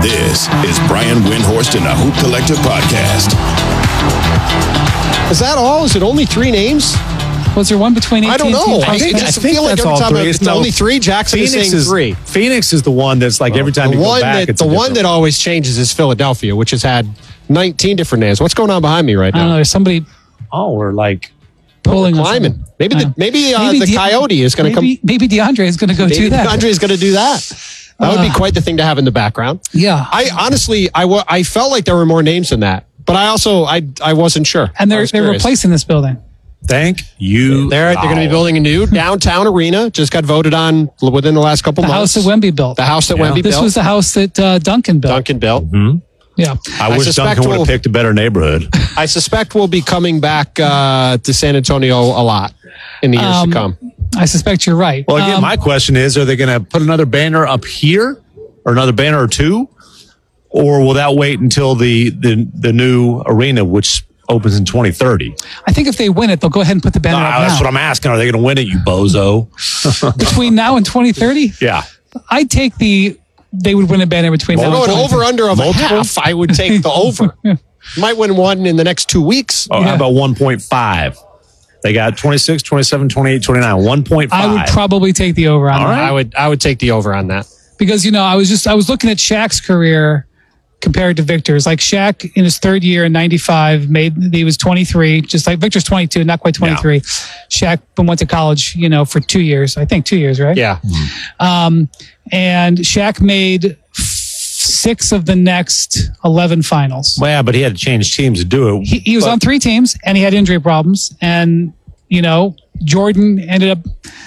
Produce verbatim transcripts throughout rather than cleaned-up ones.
This is Brian Windhorst and the Hoop Collective podcast. Is that all? Is it only three names? Was there one between eighteen? I don't know. I, think, I think feel like that's every all time three. it's No, only three. Jackson Phoenix is saying is three. Phoenix is the one that's like every time the you one go back, that, it's the a one different that always changes is Philadelphia, which has had nineteen different names. What's going on behind me right I don't know. now? There's somebody Oh, we're like pulling We're us. climbing. Maybe Yeah. the maybe, uh, Maybe the De- Coyote is going to come. Maybe, maybe DeAndre is going to go Maybe do that. Andre is going to do that. That would be Uh, quite the thing to have in the background. Yeah. I honestly, I, wa- I felt like there were more names than that, but I also I I wasn't sure. and I they're was they're curious. replacing this building. thank you. They're they're going to be building a new downtown arena. Just got voted on within the last couple The months. house that Wemby built. The house that Yeah. Wemby This built. was the house that uh, Duncan built. Duncan built. Yeah. I, I wish suspect Duncan would we'll- have picked a better neighborhood. I suspect we'll be coming back uh, to San Antonio a lot in the years Um, to come. I suspect you're right. Well, again, Um, my question is: are they going to put another banner up here, or another banner or two, or will that wait until the the, the new arena, which opens in twenty thirty? I think if they win it, they'll go ahead and put the banner Ah, up that's now. what I'm asking. Are they going to win it, you bozo? Between now and twenty thirty, Yeah. I'd take the. They would win a banner between Well, now no, and an twenty thirty. over under of Multiple? a half. I would take the over. Might win one in the next two weeks. Oh, Yeah. how about one point five? They got twenty-six, twenty-seven, twenty-eight, twenty-nine. one point five. I would probably take the over on All that. right. I would I would take the over on that. Because, you know, I was just, I was looking at Shaq's career compared to Victor's. Like Shaq in his third year in ninety-five made, he was twenty-three, just like Victor's twenty-two, not quite twenty-three. Shaq went to college, you know, for two years, I think two years, right? Yeah. Um, and Shaq made f- six of the next eleven finals. Well, yeah, but he had to change teams to do it. He, he was But- on three teams and he had injury problems. And, you know, Jordan ended up,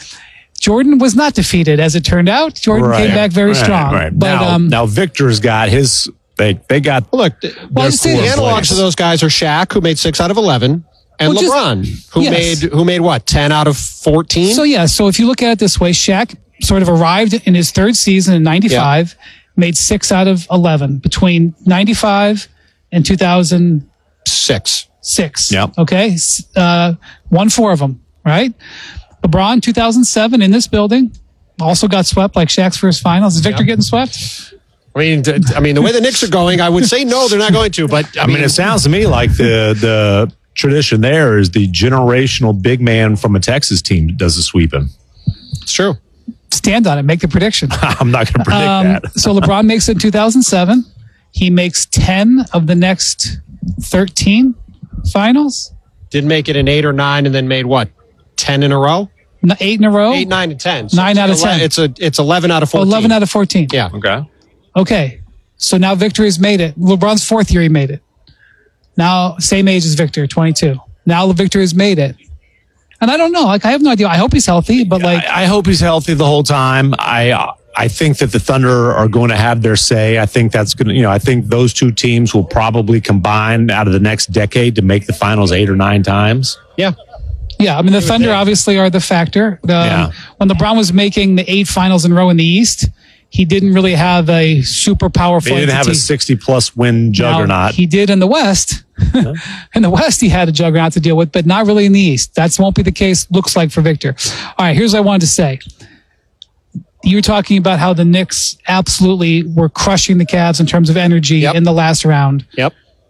Jordan was not defeated as it turned out. Jordan Right. came back very Right, strong. Right. But, now, um, now Victor's got his. They they got. Look, th- Well, I just say the the analogs place. of those guys are Shaq, who made six out of eleven, and Well, just- LeBron, who yes. made who made what ten out of fourteen. So yeah, so if you look at it this way, Shaq sort of arrived in his third season in ninety-five, made six out of eleven between ninety-five and two thousand six. six. Yep. Okay. S- Uh, won four of them, right? LeBron, two thousand seven in this building, also got swept like Shaq's first finals. Is Victor getting swept? I mean, d- I mean, the way the Knicks are going, I would say no, they're not going to. But I, I mean, it sounds to me like the the tradition there is the generational big man from a Texas team that does the sweeping. it's true. Stand on it. Make the prediction. I'm not going to predict Um, that. so LeBron makes it in two thousand seven. He makes ten of the next thirteen finals. Did make it in eight or nine, and then made what ten in a row? N- Eight in a row. Eight, nine, and ten. So Nine it's out of ele- ten. It's a it's eleven out of fourteen. eleven out of fourteen. Yeah. Okay. Okay. So now Victor has made it. LeBron's fourth year, he made it. Now, same age as Victor, twenty-two. Now Victor has made it. And I don't know. Like, I have no idea. I hope he's healthy, but like, I, I hope he's healthy the whole time. I I think that the Thunder are going to have their say. I think that's going to, you know, I think those two teams will probably combine out of the next decade to make the finals eight or nine times. Yeah. yeah, I mean, the Thunder obviously are the factor. Um, Yeah. When LeBron was making the eight finals in a row in the East, he didn't really have a super powerful They didn't have a entity. sixty plus win Now, juggernaut. he did in the West. In the West, he had a juggernaut to deal with, but not really in the East. That won't be the case, looks like, for Victor. All right, here's what I wanted to say. You were talking about how the Knicks absolutely were crushing the Cavs in terms of energy Yep. in the last round. Yep.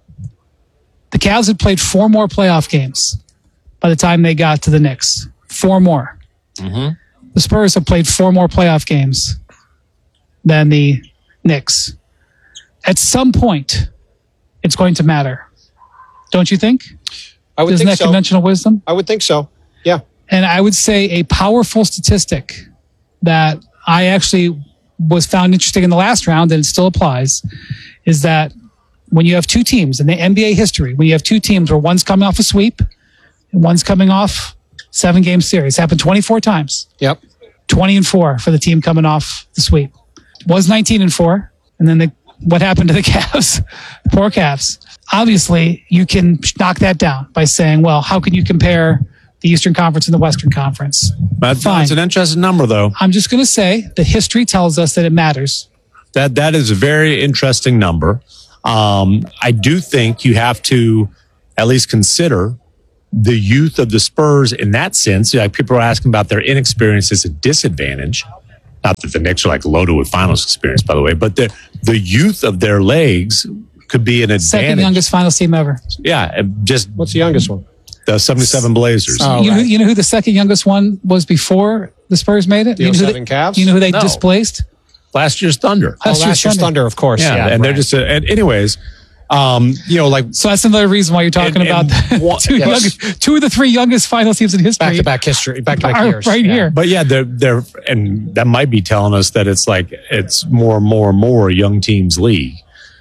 The Cavs had played four more playoff games by the time they got to the Knicks. Four more. The Spurs have played four more playoff games than the Knicks. At some point, it's going to matter. Don't you think? I would Isn't think that so. conventional wisdom? I would think so. Yeah. And I would say a powerful statistic that I actually was found interesting in the last round, and it still applies, is that when you have two teams in the N B A history, when you have two teams where one's coming off a sweep and one's coming off seven game series, happened twenty-four times, Yep. twenty and four for the team coming off the sweep. Was nineteen and four. And then the, what happened to the Cavs? Poor Cavs. Obviously, you can knock that down by saying, well, how can you compare the Eastern Conference and the Western Conference? That's, Fine. that's an interesting number, though. I'm just going to say that history tells us that it matters. That that is a very interesting number. Um, I do think you have to at least consider the youth of the Spurs in that sense. Like people are asking about their inexperience as a disadvantage. not that the Knicks are like loaded with finals experience, by the way, but the the youth of their legs could be an advantage. Second youngest finals team ever. Yeah, just What's the youngest one? the seventy-seven Blazers. Oh, you, know, right. you know who the second youngest one was before the Spurs made it? The you know who oh seven they, Cavs? You know who they No. displaced? Last year's Thunder. Oh, Last last year's year's Thunder. Thunder, of course. Yeah, Yeah, and they're right. just, a, and anyways, um, you know, like So that's another reason why you're talking And- about and the what- two, yes. youngest, two of the three youngest finals teams in history. back to back history, back to back are years. right Yeah. here. But yeah, they're they're and that might be telling us that it's like it's more and more and more a young teams league.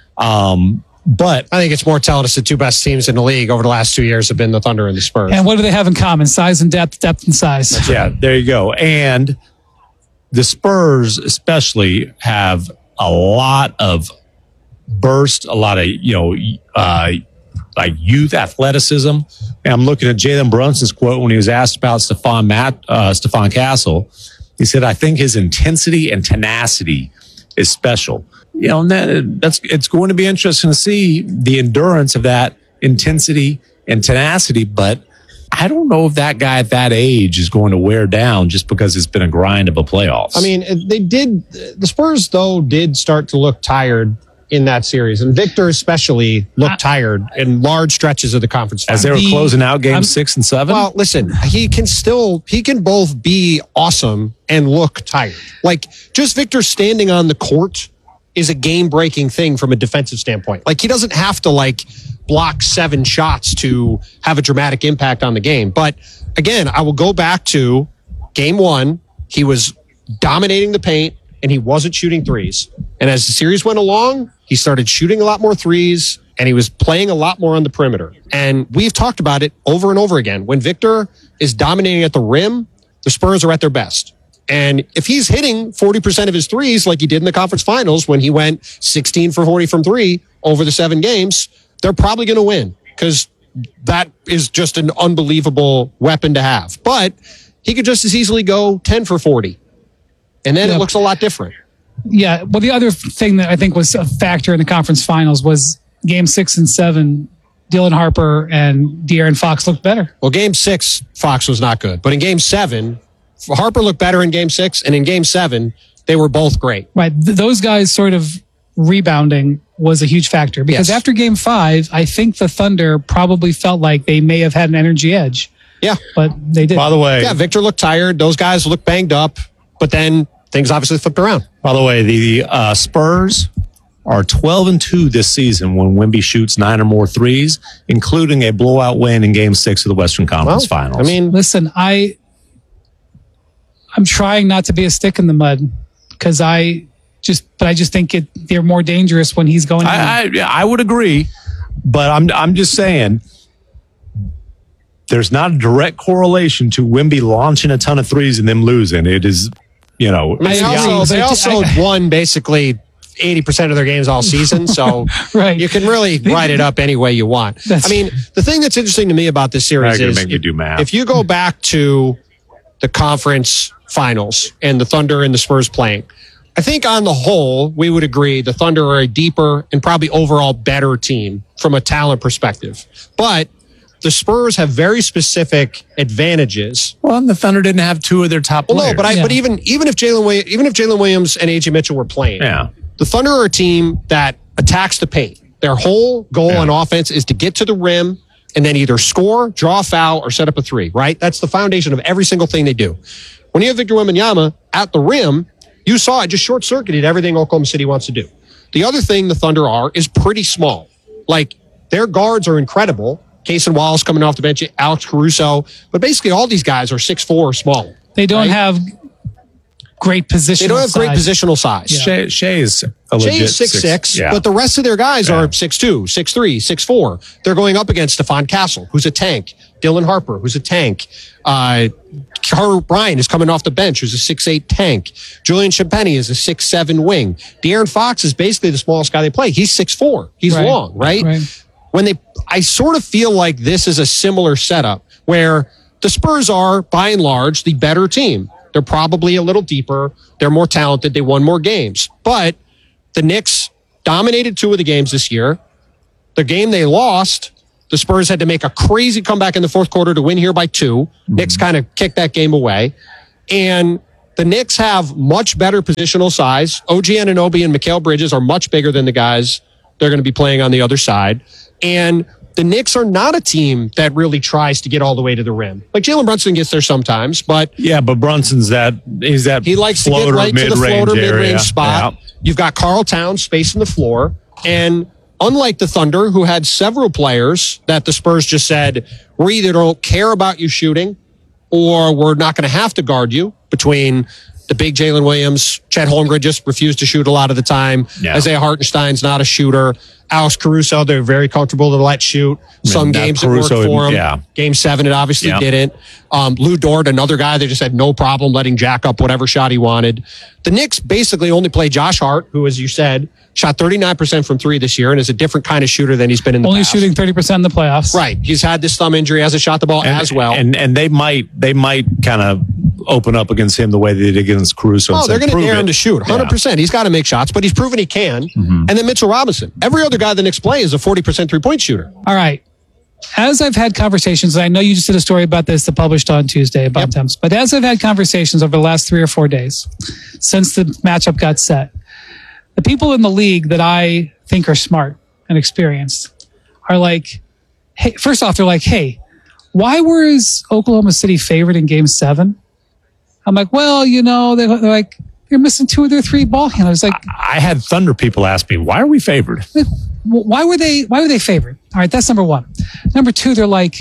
Um, but I think it's more telling us the two best teams in the league over the last two years have been the Thunder and the Spurs. And what do they have in common? Size and depth, depth and size. yeah, there you go. And the Spurs especially have a lot of burst, a lot of you know, uh, like youth athleticism. And I'm looking at Jalen Brunson's quote when he was asked about Stephon Matt, uh, Stephon Castle. He said, "I think his intensity and tenacity is special." You know, and that, that's it's going to be interesting to see the endurance of that intensity and tenacity. But I don't know if that guy at that age is going to wear down just because it's been a grind of a playoffs. I mean, they did. The Spurs, though, did start to look tired in that series, and Victor especially looked tired in large stretches of the conference as finals. they were the- closing out game I'm- six and seven. Well, listen, he can still, he can both be awesome and look tired. Like, just Victor standing on the court is a game breaking thing from a defensive standpoint. Like, he doesn't have to, like, block seven shots to have a dramatic impact on the game. But again, I will go back to game one. He was dominating the paint and he wasn't shooting threes. And as the series went along, he started shooting a lot more threes and he was playing a lot more on the perimeter. And we've talked about it over and over again. When Victor is dominating at the rim, the Spurs are at their best. And if he's hitting forty percent of his threes like he did in the conference finals when he went sixteen for forty from three over the seven games, they're probably going to win because that is just an unbelievable weapon to have. But he could just as easily go ten for forty. And then Yeah. it looks a lot different. Yeah. Well, the other thing that I think was a factor in the conference finals was game six and seven. Dylan Harper and De'Aaron Fox looked better. Well, game six, Fox was not good. But in game seven, Harper looked better in game six. And in game seven, they were both great. Right. Th- those guys sort of rebounding was a huge factor because Yes. after game five, I think the Thunder probably felt like they may have had an energy edge, Yeah. but they did. by the way, Yeah, Victor looked tired. Those guys looked banged up. But then things obviously flipped around. by the way, the uh, Spurs are twelve and two this season when Wemby shoots nine or more threes, including a blowout win in Game Six of the Western Conference Well, Finals. I mean, Listen, I, I'm trying not to be a stick in the mud because I just, but I just think it, they're more dangerous when he's going. in. I, I I would agree, but I'm I'm just saying there's not a direct correlation to Wemby launching a ton of threes and them losing. It is, you know, I mean, they Yeah, also, they but also I- won basically eighty percent of their games all season. So Right. you can really write it up any way you want. That's- I mean, the thing that's interesting to me about this series Not gonna is make you do math. if you go back to the conference finals and the Thunder and the Spurs playing, I think on the whole, we would agree the Thunder are a deeper and probably overall better team from a talent perspective. But the Spurs have very specific advantages. well, and the Thunder didn't have two of their top Well, players. no, but I, Yeah. but even even if Jalen Williams, even if Jalen Williams and A J Mitchell were playing, yeah. the Thunder are a team that attacks the paint. Their whole goal Yeah. on offense is to get to the rim and then either score, draw a foul, or set up a three. Right? That's the foundation of every single thing they do. When you have Victor Wembanyama at the rim, you saw it just short circuited everything Oklahoma City wants to do. The other thing the Thunder are is pretty small. Like their guards are incredible. Case and Wallace coming off the bench, Alex Caruso, but basically all these guys are six four or smaller. they don't right? have great position. They don't have great positional size. Shea, Shea is a Jay legit is six six, yeah. but the rest of their guys Yeah. are six two, six three, six four. They're going up against Stephon Castle, who's a tank. Dylan Harper, who's a tank. Uh, Carter Bryant is coming off the bench, who's a six eight tank. Julian Champagny is a six seven wing. De'Aaron Fox is basically the smallest guy they play. He's six four. He's Right. long, right? Right. When they, I sort of feel like this is a similar setup where the Spurs are, by and large, the better team. They're probably a little deeper. They're more talented. They won more games. But the Knicks dominated two of the games this year. The game they lost, the Spurs had to make a crazy comeback in the fourth quarter to win here by two. Knicks kind of kicked that game away. And The Knicks have much better positional size. O G Anunoby and Mikal Bridges are much bigger than the guys they're going to be playing on the other side. And the Knicks are not a team that really tries to get all the way to the rim. Like Jalen Brunson gets there sometimes, but yeah, but Brunson's that he's that he likes floater, to get right to the floater mid-range mid-range spot. Yeah. You've got Karl Towns spacing the floor, and unlike the Thunder, who had several players that the Spurs just said, we either don't care about you shooting or we're not going to have to guard you, between the big Jalen Williams, Chet Holmgren just refused to shoot a lot of the time. Yeah. Isaiah Hartenstein's not a shooter. Alex Caruso, they're very comfortable to let shoot. Some games it worked for him. Yeah. Game seven, it obviously yeah. didn't. Um, Lou Dort, another guy, they just had no problem letting jack up whatever shot he wanted. The Knicks basically only play Josh Hart, who, as you said, shot thirty-nine percent from three this year and is a different kind of shooter than he's been in the only past. Only shooting thirty percent in the playoffs. Right. He's had this thumb injury, hasn't shot the ball and, as well. And and they might they might kind of open up against him the way they did against Caruso. Oh, they're going to dare it. him to shoot. one hundred percent. Yeah. He's got to make shots, but he's proven he can. Mm-hmm. And then Mitchell Robinson. Every other guy the Knicks play is a forty percent three-point shooter. All right. As I've had conversations, and I know you just did a story about this that published on Tuesday about yep. temps, but as I've had conversations over the last three or four days since the matchup got set, the people in the league that I think are smart and experienced are like, hey, first off, they're like, hey, why was Oklahoma City favored in game seven? I'm like, well, you know, they're, they're like, you're missing two of their three ball handlers. Like, I had Thunder people ask me, why are we favored? Why were they, why were they favored? All right. That's number one. Number two, they're like,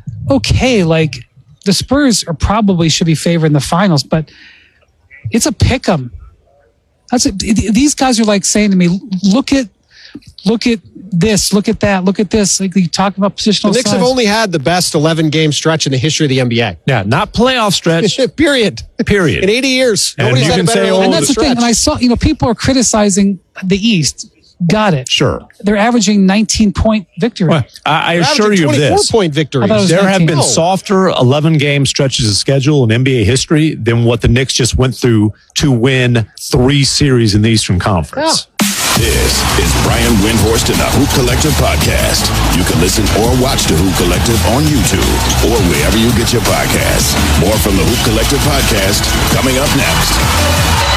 okay, like the Spurs are probably should be favored in the finals, but it's a pick 'em. That's it. These guys are like saying to me, look at, look at this, look at that, look at this. Like you talk about positional. The Knicks size. have only had the best eleven game stretch in the history of the N B A. Yeah, not playoff stretch. Period. Period. In eighty years. And Nobody's you had can a better say, eleven and that's the stretch. thing. And I saw, you know, people are criticizing the East. Got it. Sure. They're averaging nineteen point victory. Well, I, I assure you of this. twenty-four point victories. There have been Oh. softer eleven game stretches of schedule in N B A history than what the Knicks just went through to win three series in the Eastern Conference. Yeah. This is Brian Windhorst and the Hoop Collective podcast. You can listen or watch the Hoop Collective on YouTube or wherever you get your podcasts. More from the Hoop Collective podcast coming up next.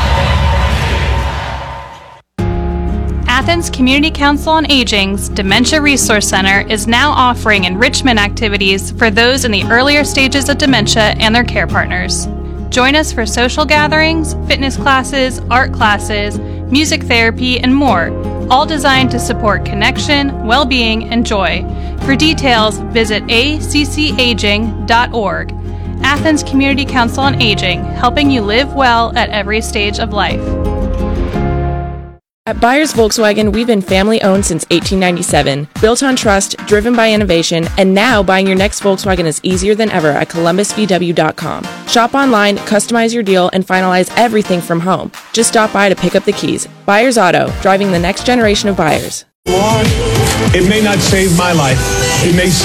Athens Community Council on Aging's Dementia Resource Center is now offering enrichment activities for those in the earlier stages of dementia and their care partners. Join us for social gatherings, fitness classes, art classes, music therapy, and more, all designed to support connection, well-being, and joy. For details, visit a c c aging dot org. Athens Community Council on Aging, helping you live well at every stage of life. At Byers Volkswagen, we've been family-owned since eighteen ninety-seven, built on trust, driven by innovation, and now buying your next Volkswagen is easier than ever at columbus v w dot com. Shop online, customize your deal, and finalize everything from home. Just stop by to pick up the keys. Byers Auto, driving the next generation of buyers. It may not save my life. It may save